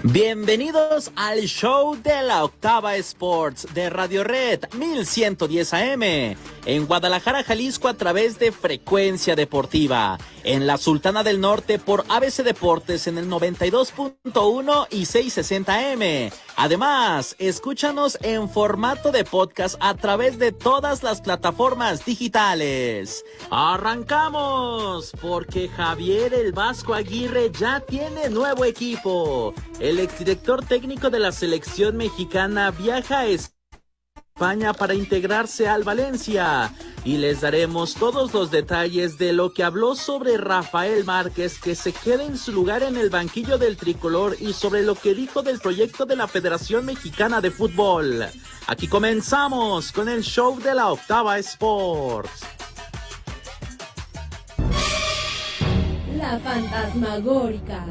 Bienvenidos al show de la Octava Sports de Radio Red 1110 AM en Guadalajara, Jalisco a través de Frecuencia Deportiva, en la Sultana del Norte por ABC Deportes en el 92.1 y 660 AM. Además, escúchanos en formato de podcast a través de todas las plataformas digitales. ¡Arrancamos! Porque Javier El Vasco Aguirre ya tiene nuevo equipo. El exdirector técnico de la selección mexicana viaja a España para integrarse al Valencia y les daremos todos los detalles de lo que habló sobre Rafael Márquez, que se queda en su lugar en el banquillo del tricolor, y sobre lo que dijo del proyecto de la Federación Mexicana de Fútbol. Aquí comenzamos con el show de la Octava Sports. La fantasmagórica.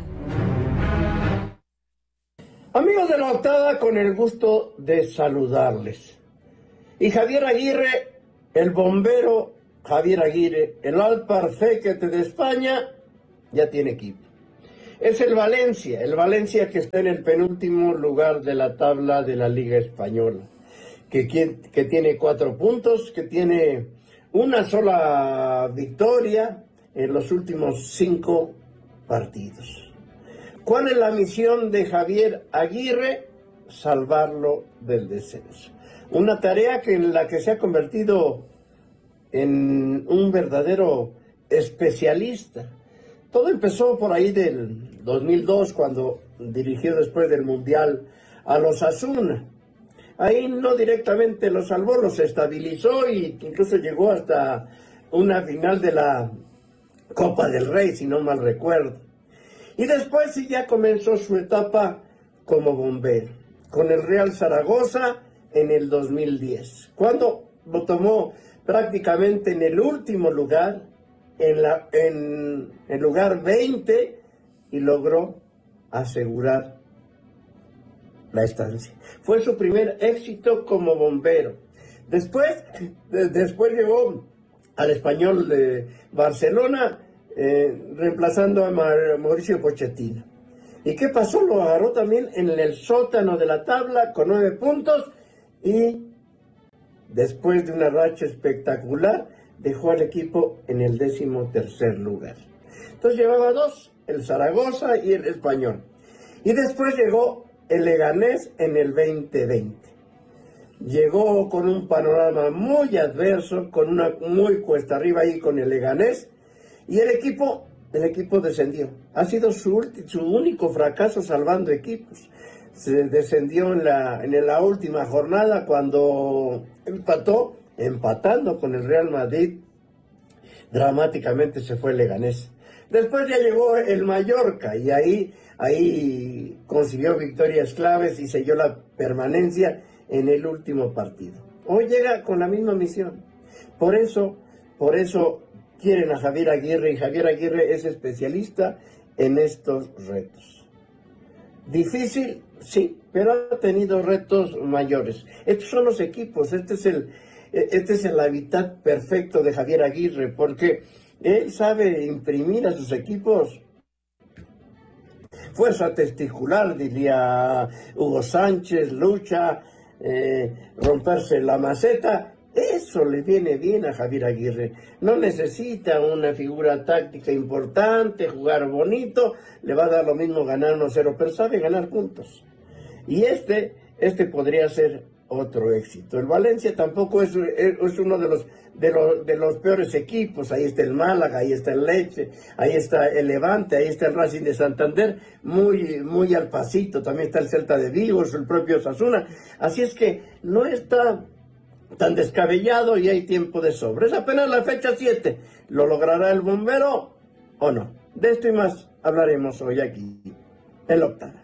Amigos de la Octava, con el gusto de saludarles. Y Javier Aguirre, el bombero Javier Aguirre, el Alparfequete de España, ya tiene equipo. Es el Valencia que está en el penúltimo lugar de la tabla de la Liga Española, que tiene 4 puntos, que tiene una sola victoria en los últimos 5 partidos. ¿Cuál es la misión de Javier Aguirre? Salvarlo del descenso. Una tarea en la que se ha convertido en un verdadero especialista. Todo empezó por ahí del 2002, cuando dirigió después del Mundial a los Osasuna. Ahí no directamente lo salvó, los estabilizó e incluso llegó hasta una final de la Copa del Rey, si no mal recuerdo. Y después sí ya comenzó su etapa como bombero, con el Real Zaragoza en el 2010, cuando lo tomó prácticamente en el último lugar, en el lugar 20, y logró asegurar la estancia. Fue su primer éxito como bombero. Después llegó al Español de Barcelona, reemplazando a Mauricio Pochettino. ¿Y qué pasó? Lo agarró también en el sótano de la tabla con 9 puntos, y después de una racha espectacular dejó al equipo en el 13º lugar. Entonces llevaba 2, el Zaragoza y el Español. Y después llegó el Leganés en el 2020. Llegó con un panorama muy adverso, con una muy cuesta arriba ahí con el Leganés, y el equipo descendió. Ha sido su único fracaso salvando equipos. Se descendió en la última jornada cuando empatando con el Real Madrid. Dramáticamente se fue el Leganés. Después ya llegó el Mallorca y ahí consiguió victorias claves y selló la permanencia en el último partido. Hoy llega con la misma misión. Por eso quieren a Javier Aguirre, y Javier Aguirre es especialista en estos retos. Difícil, sí, pero ha tenido retos mayores. Estos son los equipos, este es el hábitat perfecto de Javier Aguirre, porque él sabe imprimir a sus equipos fuerza testicular, diría Hugo Sánchez, lucha, romperse la maceta. Eso le viene bien a Javier Aguirre. No necesita una figura táctica importante, jugar bonito, le va a dar lo mismo ganar 1-0, pero sabe ganar puntos. Y este podría ser otro éxito. El Valencia tampoco es uno de los peores equipos. Ahí está el Málaga, ahí está el Lecce, ahí está el Levante, ahí está el Racing de Santander, muy al pasito. También está el Celta de Vigo, el propio Osasuna. Así es que no está tan descabellado y hay tiempo de sobra. Es apenas la fecha 7. ¿Lo logrará el bombero o no? De esto y más hablaremos hoy aquí en la Octava.